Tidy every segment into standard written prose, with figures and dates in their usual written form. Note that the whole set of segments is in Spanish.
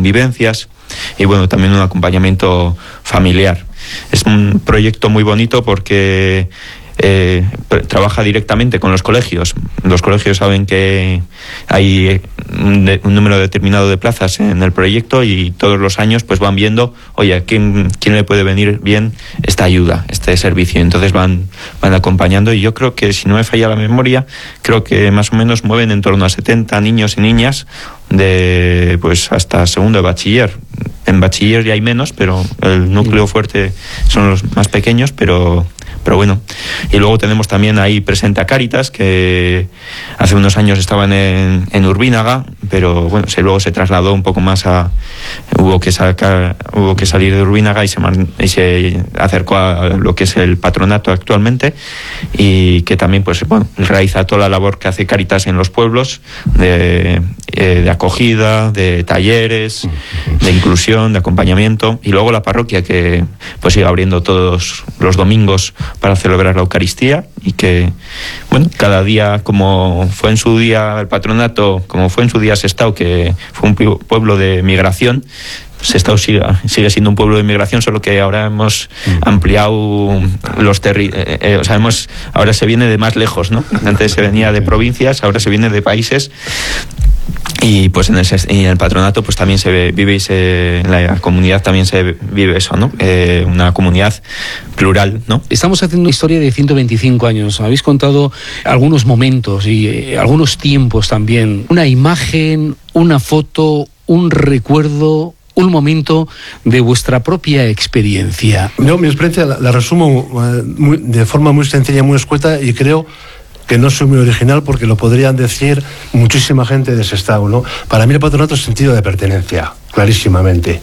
convivencias y bueno, también un acompañamiento familiar. Es un proyecto muy bonito porque trabaja directamente con los colegios. Los colegios saben que hay un número determinado de plazas en el proyecto y todos los años pues van viendo, oye, ¿a quién le puede venir bien esta ayuda, este servicio? Entonces van acompañando y yo creo que, si no me falla la memoria, creo que más o menos mueven en torno a 70 niños y niñas de pues hasta segundo de bachiller. En bachiller ya hay menos, pero el núcleo fuerte son los más pequeños, pero bueno. Y luego tenemos también ahí presente a Cáritas, que hace unos años estaban en Urbínaga, pero bueno, luego se trasladó un poco más hubo que salir de Urbínaga y se acercó a lo que es el patronato actualmente, y que también pues bueno, realiza toda la labor que hace Cáritas en los pueblos de acogida, de talleres, de inclusión, de acompañamiento, y luego la parroquia, que pues sigue abriendo todos los domingos para celebrar la Eucaristía, y que bueno, cada día, como fue en su día el patronato, como fue en su día Sestao, que fue un pueblo de migración, Sestao sigue siendo un pueblo de migración, solo que ahora hemos ampliado los territorios, ahora se viene de más lejos, ¿no? Antes se venía de provincias, ahora se viene de países. Y pues en el patronato pues también se vive en la comunidad también se vive eso, ¿no? Una comunidad plural, ¿no? Estamos haciendo una historia de 125 años. Habéis contado algunos momentos y algunos tiempos también. Una imagen, una foto, un recuerdo, un momento de vuestra propia experiencia. No, mi experiencia la resumo de forma muy sencilla, muy escueta, y creo que no soy muy original porque lo podrían decir muchísima gente de Sestao, ¿no? Para mí el patronato es sentido de pertenencia, clarísimamente.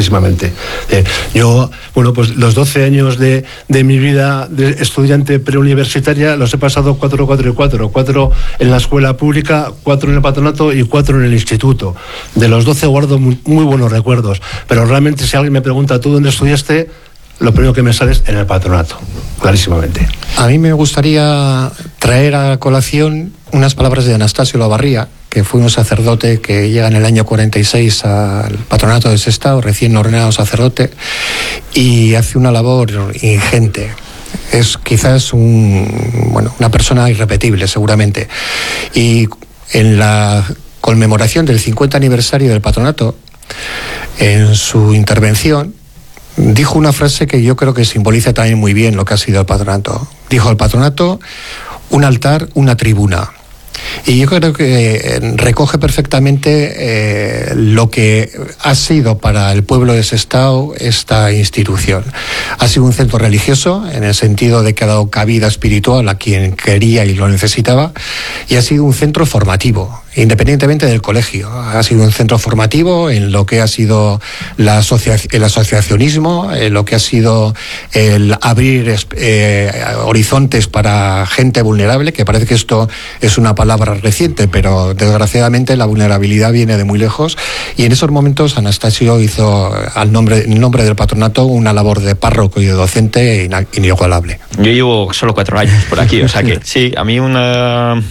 Yo, bueno, pues los 12 años de mi vida de estudiante preuniversitaria los he pasado 4 y 4. 4 en la escuela pública, 4 en el patronato y 4 en el instituto. De los 12 guardo muy buenos recuerdos, pero realmente si alguien me pregunta, ¿tú dónde estudiaste?, lo primero que me sale es en el patronato, clarísimamente. A mí me gustaría traer a colación unas palabras de Anastasio Lavarría, que fue un sacerdote que llega en el año 46 al patronato de Sestao, recién ordenado sacerdote, y hace una labor ingente. Es quizás una persona irrepetible, seguramente. Y en la conmemoración del 50 aniversario del patronato, en su intervención, dijo una frase que yo creo que simboliza también muy bien lo que ha sido el patronato. Dijo: el patronato, un altar, una tribuna. Y yo creo que recoge perfectamente lo que ha sido para el pueblo de Sestao esta institución. Ha sido un centro religioso, en el sentido de que ha dado cabida espiritual a quien quería y lo necesitaba, y ha sido un centro formativo, independientemente del colegio. Ha sido un centro formativo en lo que ha sido el asociacionismo, en lo que ha sido el abrir horizontes para gente vulnerable, que parece que esto es una palabra reciente, pero desgraciadamente la vulnerabilidad viene de muy lejos, y en esos momentos Anastasio hizo en nombre del patronato una labor de párroco y de docente inigualable. Yo llevo solo 4 años por aquí, o sea que sí, a mí uno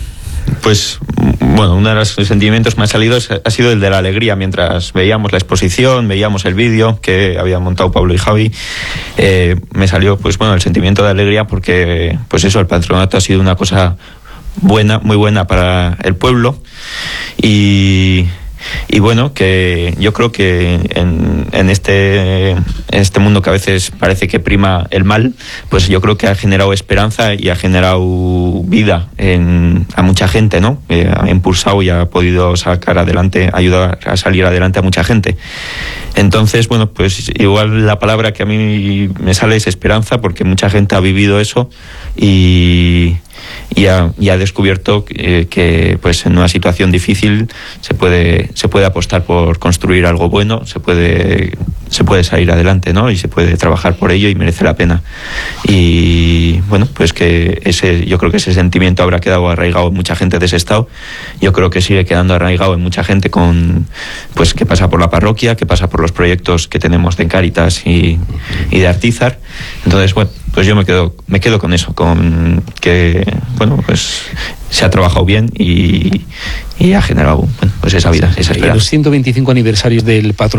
de los sentimientos que me ha salido ha sido el de la alegría. Mientras veíamos la exposición, veíamos el vídeo que habían montado Pablo y Javi, me salió el sentimiento de alegría, porque pues eso, el patronato ha sido una cosa buena, muy buena para el pueblo, y bueno, que yo creo que en este mundo que a veces parece que prima el mal, pues yo creo que ha generado esperanza y ha generado vida a mucha gente, ¿no? Ha impulsado y ha podido sacar adelante, ayudar a salir adelante a mucha gente. Entonces, bueno, pues igual la palabra que a mí me sale es esperanza, porque mucha gente ha vivido eso y ha descubierto que pues en una situación difícil se puede apostar por construir algo bueno, se puede salir adelante, ¿no? Y se puede trabajar por ello y merece la pena. Y bueno, pues que yo creo que ese sentimiento habrá quedado arraigado en mucha gente de Sestao. Yo creo que sigue quedando arraigado en mucha gente que pasa por la parroquia, que pasa por los proyectos que tenemos de Cáritas y de Artízar. Entonces, bueno, pues yo me quedo con eso, con que pues se ha trabajado bien y ha generado esa vida, esa esperanza. En los 125 aniversarios del patronato